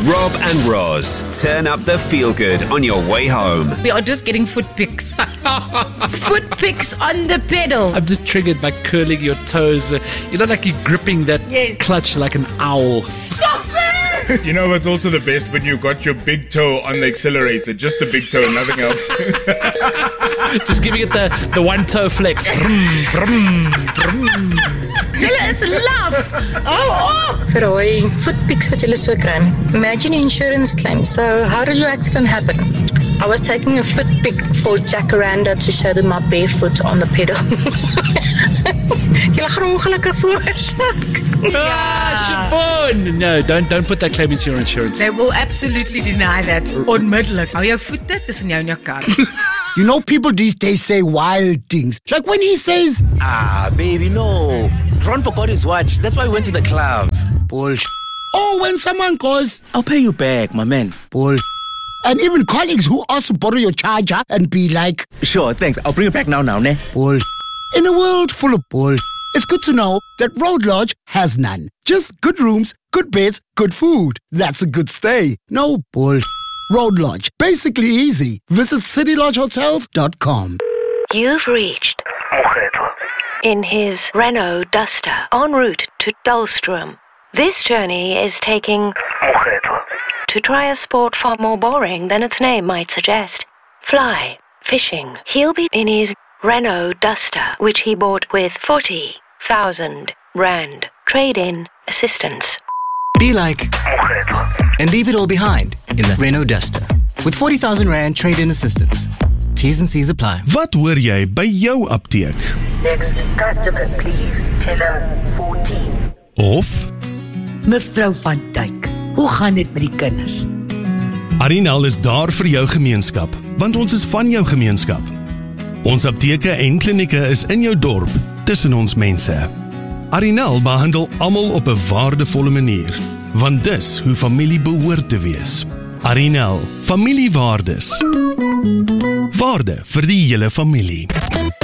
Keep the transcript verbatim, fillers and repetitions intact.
Rob and Roz, turn up the feel-good on your way home. We are just getting foot pics. Foot pics on the pedal. I'm just triggered by curling your toes. Uh, you know, like you're gripping that Yes. clutch like an owl. Stop it! You know what's also the best? When you got your big toe on the accelerator, just the big toe, nothing else. Just giving it the, the one toe flex. Vroom, vroom, vroom. Let's laugh. Oh, oh. Vir daai footpics wat julle so kry. Imagine insurance claim. So how did your accident happen? I was taking a foot pic for Jacaranda to show them my barefoot on the pedal. Julle gaan ongelukkige voorsak. Ah, Siobhan! No, don't don't put that claim into your insurance. They will absolutely deny that. Onmiddellik. Hou jou voete tussen jou en jou kar. You know, people these days say wild things. Like when he says, Ah, baby, no. Ron forgot his watch. That's why we went to the club. bullshit. Or when someone goes, I'll pay you back, my man. bullshit. And even colleagues who ask to borrow your charger and be like, Sure, thanks. I'll bring it back now, now, ne? bullshit. In a world full of bullshit, it's good to know that Road Lodge has none. Just good rooms, good beds, good food. That's a good stay. No bullshit. Road Lodge. Basically easy. Visit city lodge hotels dot com. You've reached in his Renault Duster en route to Dullstrom. This journey is taking to try a sport far more boring than its name might suggest. Fly, fishing. He'll be in his Renault Duster, which he bought with forty thousand rand trade-in assistance. Be like and leave it all behind in the Renault Duster with forty thousand rand trade-in assistance. T's and C's apply. Wat hoor jy by jou apteek? Next customer, please. Teller fourteen. Of Mevrou van Dijk, hoe gaan dit met die kinders? Arinal is daar vir jou gemeenskap, want ons is van jou gemeenskap. Ons apteke en klinieke is in jou dorp, tussen ons mense. Arinal behandel almal op 'n waardevolle manier, want dis hoe familie behoort te wees. Arinal, familiewaardes. Waarde vir die hele familie.